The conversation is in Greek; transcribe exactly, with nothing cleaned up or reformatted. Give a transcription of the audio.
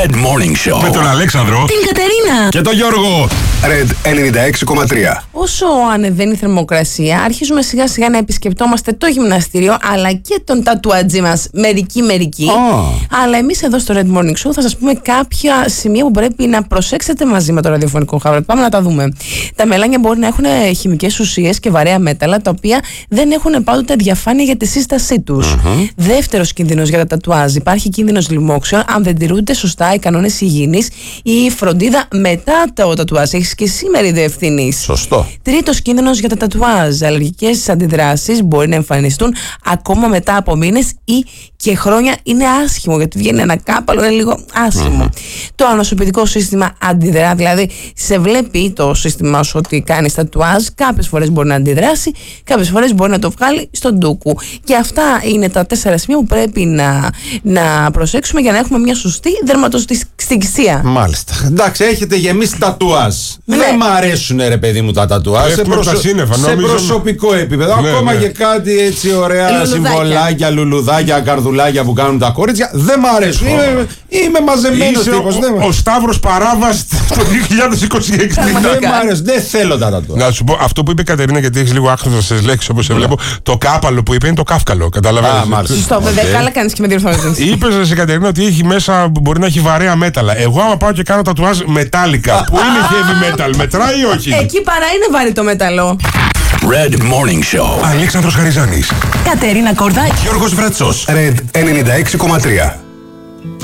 Red Morning Show. Με τον Αλέξανδρο, την Κατερίνα και τον Γιώργο. Red ενενήντα έξι κόμμα τρία. Όσο ανεβαίνει η θερμοκρασία, αρχίζουμε σιγά σιγά να επισκεπτόμαστε το γυμναστήριο αλλά και τον τατουατζή μας μερικοί-μερικοί. Oh. Αλλά εμείς εδώ στο Red Morning Show θα σας πούμε κάποια σημεία που πρέπει να προσέξετε μαζί με το ραδιοφωνικό χάρο. Πάμε να τα δούμε. Τα μελάνια μπορεί να έχουν χημικές ουσίες και βαρέα μέταλλα, τα οποία δεν έχουν πάντοτε διαφάνεια για τη σύστασή τους. Mm-hmm. Δεύτερος κίνδυνος για τα τατουάζ. Υπάρχει κίνδυνος λοιμόξεων αν δεν τηρούνται σωστά οι κανόνες υγιεινής ή η φροντίδα μετά το τατουάζ. Έχεις και σήμερα ιδέα ευθύνης. Σωστό. Τρίτος κίνδυνος για τα τατουάζ. Αλλεργικές αντιδράσεις μπορεί να εμφανιστούν ακόμα μετά από μήνες ή και χρόνια. Είναι άσχημο, γιατί βγαίνει ένα κάπαλο, είναι λίγο άσχημο. Mm-hmm. Το ανοσοποιητικό σύστημα αντιδρά, δηλαδή σε βλέπει το σύστημά σου ότι κάνεις τατουάζ, κάποιες φορές μπορεί να αντιδράσει, κάποιες φορές μπορεί να το βγάλει στον ντούκου. Και αυτά είναι τα τέσσερα σημεία που πρέπει να, να προσέξουμε για να έχουμε μια σωστή δερματοστιξία. Μάλιστα. Εντάξει, έχετε γεμίσει τατουάζ. Ναι. Δεν μ' αρέσουν, ρε παιδί μου, τα τατουάζ. Σε, προσω... σύννεφα, σε προσωπικό επίπεδο. Ναι, ακόμα ναι. και κάτι έτσι ωραία λουλουδάκια. Συμβολάκια, λουλουδάκια, καρδουλάκια που κάνουν τα κορίτσια. Δεν μ' αρέσουν. Oh. Είμαι, είμαι μαζεμένος τύπος. Ο, ο Σταύρος Παράβας το δύο χιλιάδες είκοσι έξι. Δεν μ' αρέσουν. Δεν θέλω τα τατουάζ. Να σου πω αυτό που είπε η Κατερίνα, γιατί έχει λίγο άχρηστες λέξεις όπως σε βλέπω. Το κάπαλο που είπε είναι το κάφκαλο. Καταλαβαίνεις. Σωστό, βέβαια. Καλά κάνεις και με διορθώνεις. Είπες σε Κατερίνα ότι έχει μέσα, μπορεί να έχει βαρέα μέταλλα. Εγώ άμα πάω και κάνω τατουάζ μετάλλικα, που είναι heavy metal, μετράει ή όχι? Εκεί παρά είναι βαρύ το μέταλλο. Red Morning Show. Αλέξανδρος Χαριζάνης, Κατερίνα Κορδάκη, Γιώργος Βρατσός. Red ενενήντα έξι κόμμα τρία.